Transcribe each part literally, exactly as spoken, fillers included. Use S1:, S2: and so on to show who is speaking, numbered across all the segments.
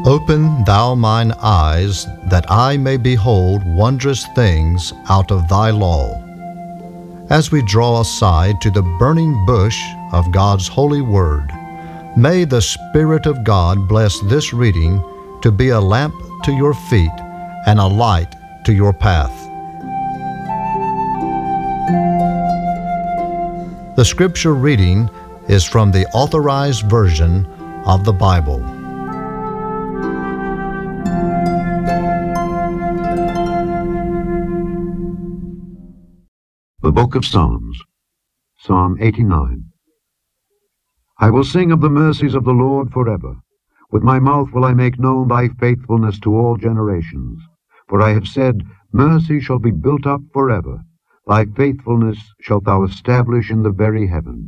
S1: Open thou mine eyes, that I may behold wondrous things out of thy law. As we draw aside to the burning bush of God's holy word, may the Spirit of God bless this reading to be a lamp to your feet and a light to your path. The scripture reading is from the Authorized Version of the Bible.
S2: The Book of Psalms, Psalm eighty-nine. I will sing of the mercies of the Lord forever. With my mouth will I make known thy faithfulness to all generations. For I have said, mercy shall be built up forever. Thy faithfulness shalt thou establish in the very heavens.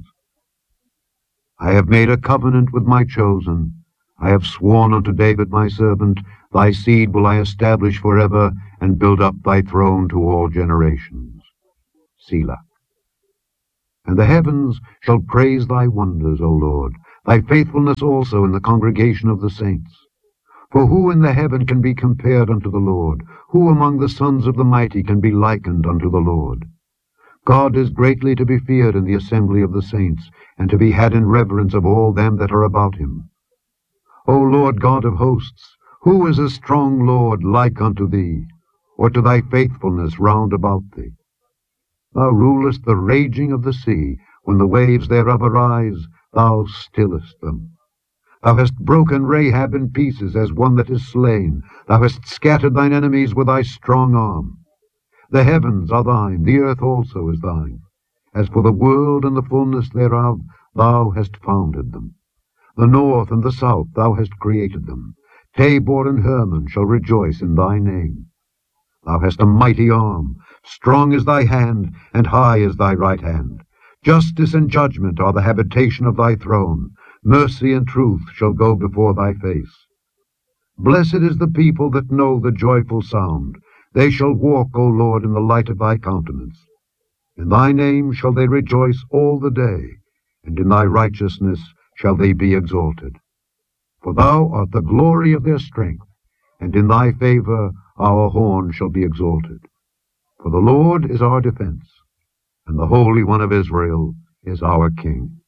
S2: I have made a covenant with my chosen. I have sworn unto David my servant, thy seed will I establish forever, and build up thy throne to all generations. Selah. And the heavens shall praise thy wonders, O Lord, thy faithfulness also in the congregation of the saints. For who in the heaven can be compared unto the Lord? Who among the sons of the mighty can be likened unto the Lord? God is greatly to be feared in the assembly of the saints, and to be had in reverence of all them that are about him. O Lord God of hosts, who is a strong Lord like unto thee, or to thy faithfulness round about thee? Thou rulest the raging of the sea. When the waves thereof arise, thou stillest them. Thou hast broken Rahab in pieces as one that is slain. Thou hast scattered thine enemies with thy strong arm. The heavens are thine, the earth also is thine. As for the world and the fullness thereof, thou hast founded them. The north and the south thou hast created them. Tabor and Hermon shall rejoice in thy name. Thou hast a mighty arm, strong is thy hand, and high is thy right hand. Justice and judgment are the habitation of thy throne. Mercy and truth shall go before thy face. Blessed is the people that know the joyful sound. They shall walk, O Lord, in the light of thy countenance. In thy name shall they rejoice all the day, and in thy righteousness shall they be exalted. For thou art the glory of their strength, and in thy favor our horn shall be exalted. For the Lord is our defense, and the Holy One of Israel is our King.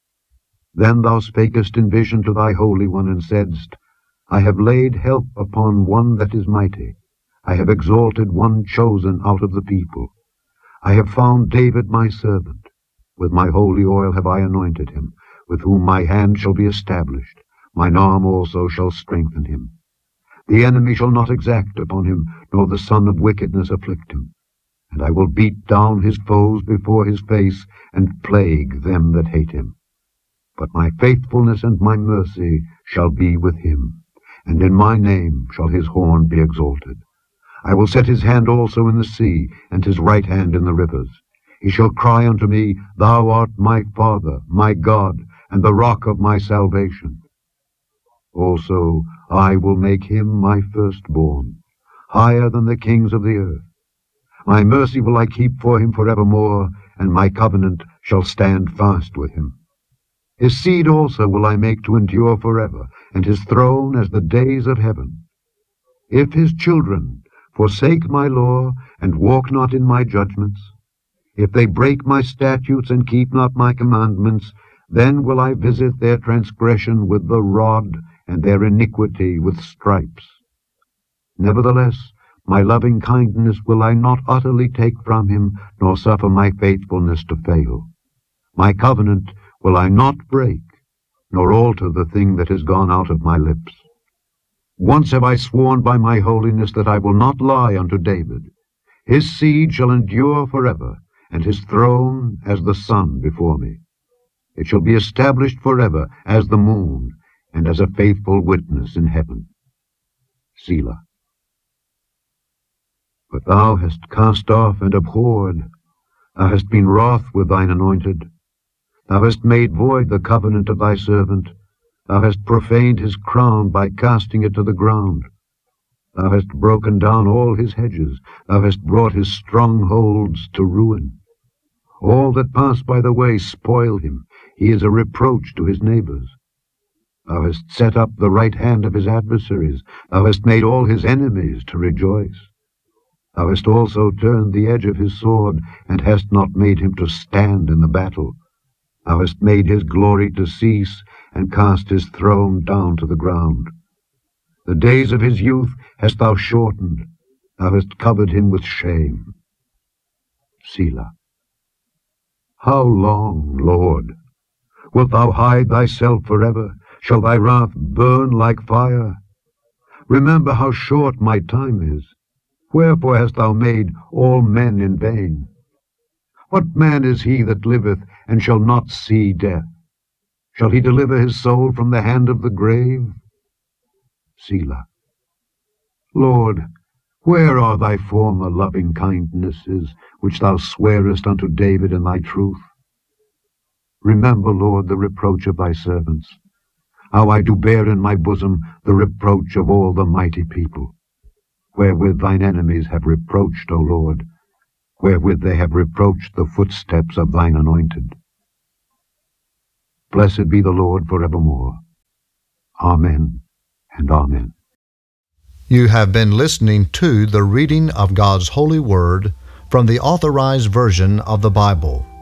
S2: Then thou spakest in vision to thy Holy One, and saidst, I have laid help upon one that is mighty. I have exalted one chosen out of the people. I have found David my servant. With my holy oil have I anointed him, with whom my hand shall be established. Mine arm also shall strengthen him. The enemy shall not exact upon him, nor the son of wickedness afflict him. And I will beat down his foes before his face, and plague them that hate him. But my faithfulness and my mercy shall be with him, and in my name shall his horn be exalted. I will set his hand also in the sea, and his right hand in the rivers. He shall cry unto me, Thou art my Father, my God, and the rock of my salvation. Also I will make him my firstborn, higher than the kings of the earth. My mercy will I keep for him forevermore, and my covenant shall stand fast with him. His seed also will I make to endure forever, and his throne as the days of heaven. If his children forsake my law, and walk not in my judgments, if they break my statutes and keep not my commandments, then will I visit their transgression with the rod, and their iniquity with stripes. Nevertheless, my loving kindness will I not utterly take from him, nor suffer my faithfulness to fail. My covenant will I not break, nor alter the thing that is gone out of my lips. Once have I sworn by my holiness that I will not lie unto David. His seed shall endure forever, and his throne as the sun before me. It shall be established forever as the moon, and as a faithful witness in heaven. Selah. But thou hast cast off and abhorred. Thou hast been wroth with thine anointed. Thou hast made void the covenant of thy servant. Thou hast profaned his crown by casting it to the ground. Thou hast broken down all his hedges. Thou hast brought his strongholds to ruin. All that pass by the way spoil him. He is a reproach to his neighbors. Thou hast set up the right hand of his adversaries. Thou hast made all his enemies to rejoice. Thou hast also turned the edge of his sword, and hast not made him to stand in the battle. Thou hast made his glory to cease, and cast his throne down to the ground. The days of his youth hast thou shortened. Thou hast covered him with shame. Selah. How long, Lord? Wilt thou hide thyself forever? Shall thy wrath burn like fire? Remember how short my time is. Wherefore hast thou made all men in vain? What man is he that liveth, and shall not see death? Shall he deliver his soul from the hand of the grave? Selah. Lord, where are thy former loving kindnesses, which thou swarest unto David in thy truth? Remember, Lord, the reproach of thy servants, how I do bear in my bosom the reproach of all the mighty people, wherewith thine enemies have reproached, O Lord, wherewith they have reproached the footsteps of thine anointed. Blessed be the Lord forevermore. Amen and amen.
S1: You have been listening to the reading of God's holy word from the Authorized Version of the Bible.